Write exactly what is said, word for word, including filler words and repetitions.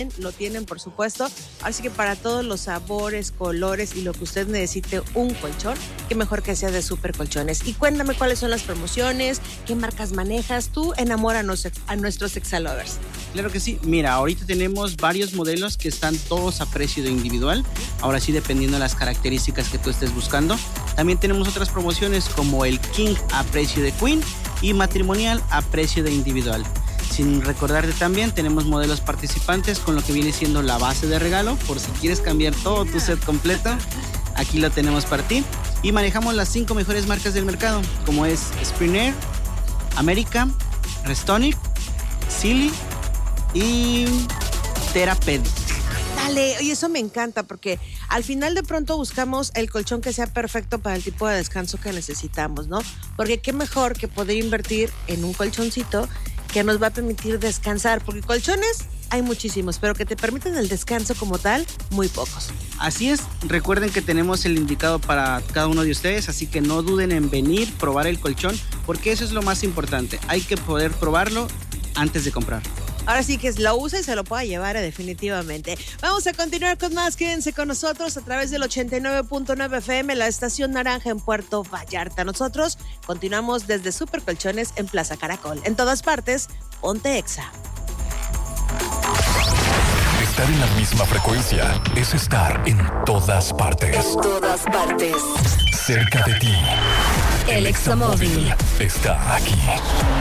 lo tienen, por supuesto. Así que para todos los sabores, colores y lo que usted necesite un colchón, qué mejor que sea de Super Colchones. Y cuéntame cuáles son las promociones, qué marcas manejas. Tú enamóranos a nuestros Exalovers. Claro que sí. Mira, ahorita tenemos varios modelos que están todos a precio de individual. Ahora sí, dependiendo de las características que tú estés buscando. También tenemos otras promociones como el King a precio de Queen y matrimonial a precio de individual. Sin recordarte también, tenemos modelos participantes con lo que viene siendo la base de regalo, por si quieres cambiar todo tu set completo, aquí lo tenemos para ti. Y manejamos las cinco mejores marcas del mercado, como es Spring Air, America, Restonic, Sealy y Therapeutic. Dale, oye, eso me encanta porque al final de pronto buscamos el colchón que sea perfecto para el tipo de descanso que necesitamos, ¿no? Porque qué mejor que poder invertir en un colchoncito que nos va a permitir descansar, porque colchones hay muchísimos, pero que te permiten el descanso como tal, muy pocos. Así es, recuerden que tenemos el indicado para cada uno de ustedes, así que no duden en venir, probar el colchón, porque eso es lo más importante, hay que poder probarlo antes de comprar. Ahora sí que lo use y se lo pueda llevar definitivamente. Vamos a continuar con más. Quédense con nosotros a través del ochenta y nueve punto nueve F M, la estación naranja en Puerto Vallarta. Nosotros continuamos desde Super Colchones en Plaza Caracol. En todas partes, ponte Exa. Estar en la misma frecuencia es estar en todas partes. En todas partes. Cerca de ti. El Examóvil está aquí.